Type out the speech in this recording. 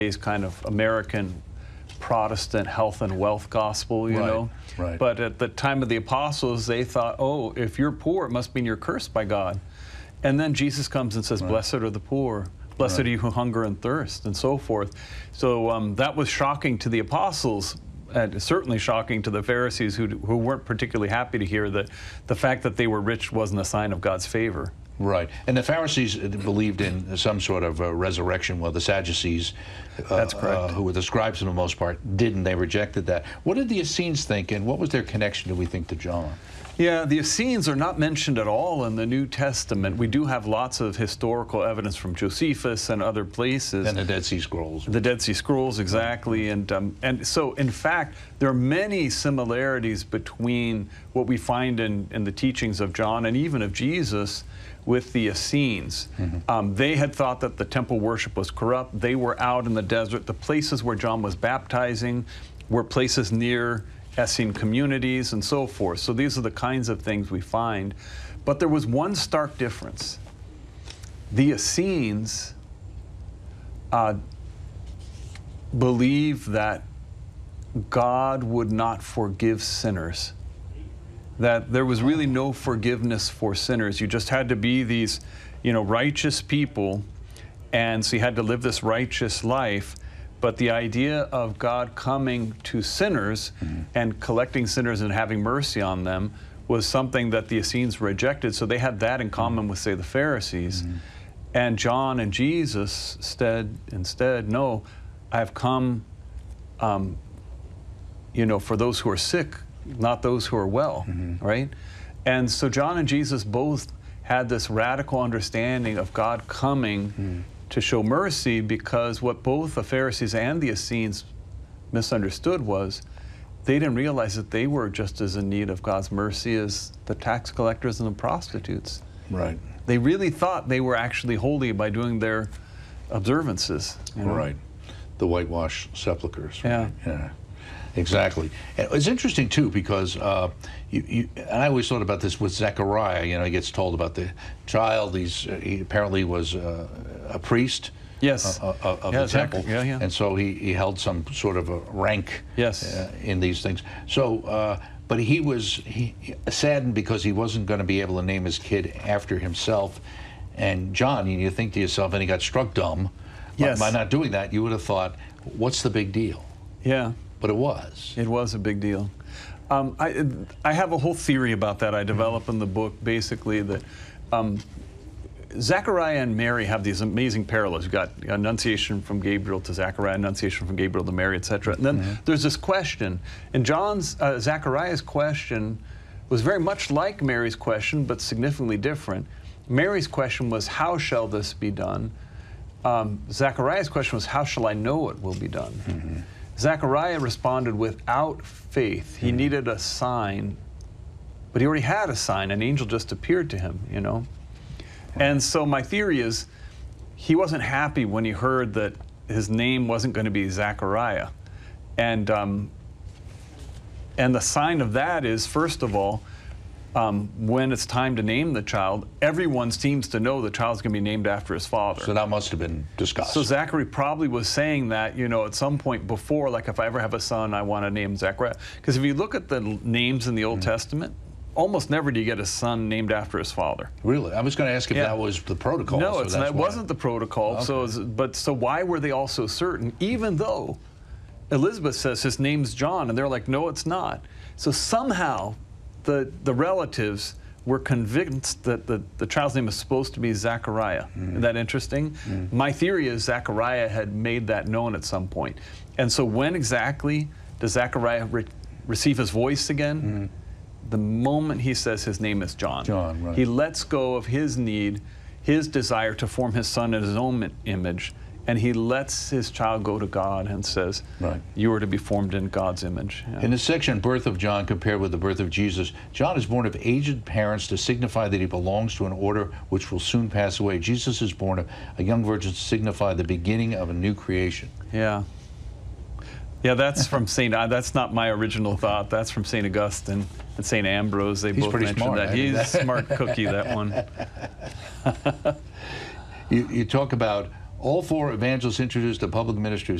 kind of American Protestant health and wealth gospel, you know. Right. But at the time of the apostles, they thought, oh, if you're poor, it must mean you're cursed by God. And then Jesus comes and says, blessed are the poor, blessed are you who hunger and thirst, and so forth. So that was shocking to the apostles, and certainly shocking to the Pharisees, who weren't particularly happy to hear that the fact that they were rich wasn't a sign of God's favor. Right. And the Pharisees believed in some sort of resurrection, while the Sadducees, That's correct. who were the scribes for the most part, didn't. They rejected that. What did the Essenes think, and what was their connection, do we think, to John? Yeah, the Essenes are not mentioned at all in the New Testament. We do have lots of historical evidence from Josephus and other places. And the Dead Sea Scrolls. The Dead Sea Scrolls, exactly. And so, in fact, there are many similarities between what we find in the teachings of John and even of Jesus with the Essenes. They had thought that the temple worship was corrupt. They were out in the desert. The places where John was baptizing were places near Essene communities and so forth. So these are the kinds of things we find. But there was one stark difference. The Essenes believed that God would not forgive sinners, that there was really no forgiveness for sinners. You just had to be these, righteous people, and so you had to live this righteous life. But the idea of God coming to sinners and collecting sinners and having mercy on them was something that the Essenes rejected. So they had that in common with, say, the Pharisees. And John and Jesus instead, no, I have come, for those who are sick, not those who are well, right? And so John and Jesus both had this radical understanding of God coming to show mercy, because what both the Pharisees and the Essenes misunderstood was they didn't realize that they were just as in need of God's mercy as the tax collectors and the prostitutes. Right. They really thought they were actually holy by doing their observances. Right. The whitewashed sepulchres. Right? Yeah. Exactly. And it's interesting, too, because and I always thought about this with Zechariah. He gets told about the child. He apparently was a priest of the temple. And so he held some sort of a rank in these things. So, but he was saddened because he wasn't going to be able to name his kid after himself. And John, you think to yourself, and he got struck dumb by not doing that, you would have thought, what's the big deal? Yeah. But it was. It was a big deal. I have a whole theory about that I develop in the book, basically, that Zechariah and Mary have these amazing parallels. You've got Annunciation from Gabriel to Zechariah, Annunciation from Gabriel to Mary, etc. And then there's this question. And Zechariah's question was very much like Mary's question, but significantly different. Mary's question was, how shall this be done? Zechariah's question was, how shall I know it will be done? Zechariah responded without faith. He needed a sign, but he already had a sign. An angel just appeared to him, And so my theory is he wasn't happy when he heard that his name wasn't going to be Zechariah. And the sign of that is, first of all, when it's time to name the child, everyone seems to know the child's going to be named after his father. So that must have been discussed. So Zachary probably was saying that, at some point before, like, if I ever have a son, I want to name Zechariah. Because if you look at the names in the Old Testament, almost never do you get a son named after his father. Really? I was going to ask if that was the protocol. No, it wasn't the protocol. Okay. So why were they all so certain, even though Elizabeth says his name's John, and they're like, no, it's not. So somehow the relatives were convinced that the child's name is supposed to be Zechariah. Isn't that interesting? My theory is Zechariah had made that known at some point. And so when exactly does Zechariah receive his voice again? The moment he says his name is John. John, right. He lets go of his need, his desire to form his son in his own image, and he lets his child go to God and says, you are to be formed in God's image. Yeah. In this section, Birth of John compared with the birth of Jesus, John is born of aged parents to signify that he belongs to an order which will soon pass away. Jesus is born of a young virgin to signify the beginning of a new creation. Yeah. Yeah, that's from that's not my original thought. That's from St. Augustine and St. Ambrose. They both mentioned that. He's a smart cookie, that one. You talk about All four evangelists introduced the public ministry of